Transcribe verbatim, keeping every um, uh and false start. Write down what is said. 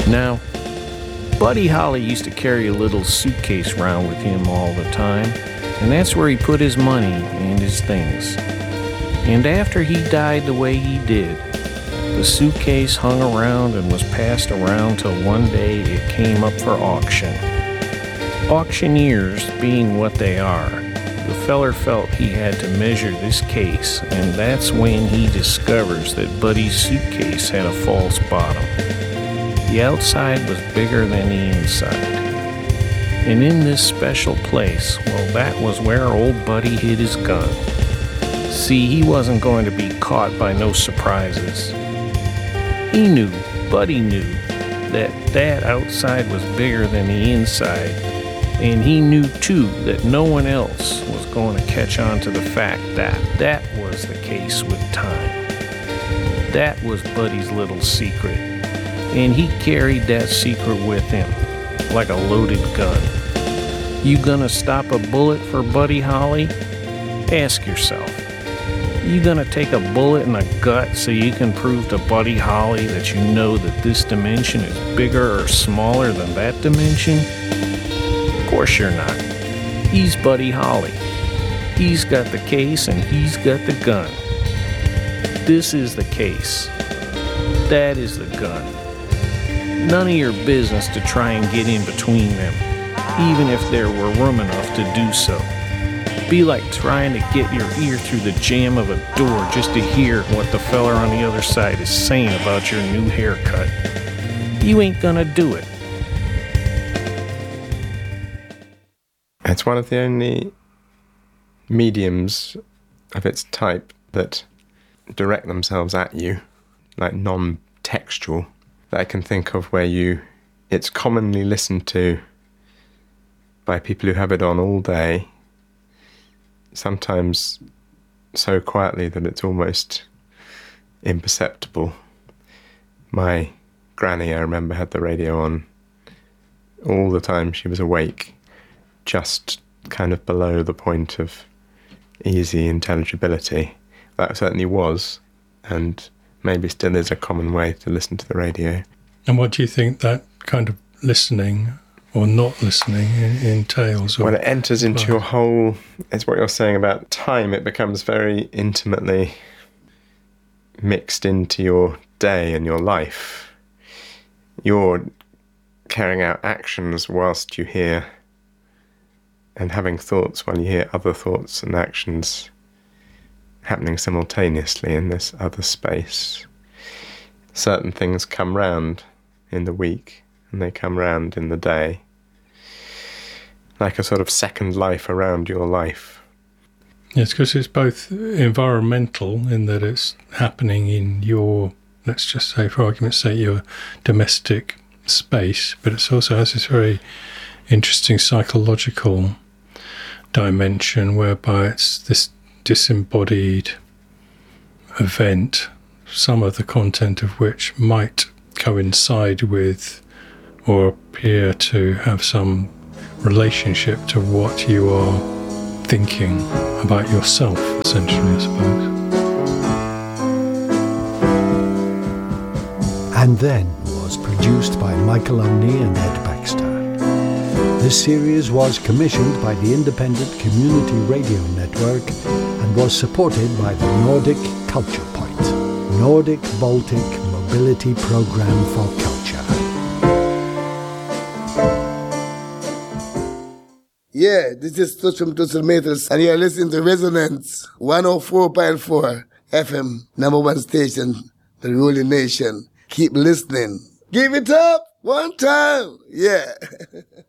Now, Buddy Holly used to carry a little suitcase around with him all the time, and that's where he put his money and his things. And after he died the way he did, the suitcase hung around and was passed around till one day it came up for auction. Auctioneers being what they are, the feller felt he had to measure this case, and that's when he discovers that Buddy's suitcase had a false bottom. The outside was bigger than the inside. And in this special place, well, that was where old Buddy hid his gun. See, he wasn't going to be caught by no surprises. He knew, Buddy knew, that that outside was bigger than the inside, and he knew too that no one else was going to catch on to the fact that that was the case with time. That was Buddy's little secret, and he carried that secret with him like a loaded gun. You gonna stop a bullet for Buddy Holly? Ask yourself. You gonna take a bullet in the gut so you can prove to Buddy Holly that you know that this dimension is bigger or smaller than that dimension? Of course you're not. He's Buddy Holly. He's got the case and he's got the gun. This is the case. That is the gun. None of your business to try and get in between them, even if there were room enough to do so. Be like trying to get your ear through the jamb of a door just to hear what the feller on the other side is saying about your new haircut. You ain't gonna do it. It's one of the only mediums of its type that direct themselves at you, like non-textual, that I can think of where you, it's commonly listened to by people who have it on all day, sometimes so quietly that it's almost imperceptible. My granny, I remember, had the radio on all the time she was awake, just kind of below the point of easy intelligibility. That certainly was, and maybe still is, a common way to listen to the radio. And what do you think that kind of listening or not listening entails? Or well, it enters into your whole, it's what you're saying about time. It becomes very intimately mixed into your day and your life. You're carrying out actions whilst you hear, and having thoughts while you hear other thoughts and actions happening simultaneously in this other space. Certain things come round in the week, and they come round in the day, like a sort of second life around your life. Yes, because it's both environmental in that it's happening in your, let's just say for argument's sake, your domestic space, but it also has this very interesting psychological dimension whereby it's this disembodied event, some of the content of which might coincide with or appear to have some relationship to what you are thinking about yourself, essentially, I suppose. And Then was produced by Michael O'Neill and Ed Baxter. This series was commissioned by the Independent Community Radio Network and was supported by the Nordic Culture Point, Nordic Baltic Mobility Programme for Culture. Yeah, this is Tuts from Tuts and Meters, and you're listening to Resonance one oh four point four F M, number one station, the ruling nation. Keep listening. Give it up one time. Yeah.